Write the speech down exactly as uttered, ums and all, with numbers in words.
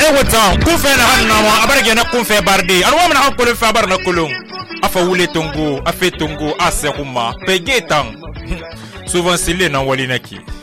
wata kun fɛ na hanna ma abarge na kun fɛ barde alwa mana hakko le fa bar na kulung afa wule tongo afe tongo asekuma pege tang souvent c'est le na wali naki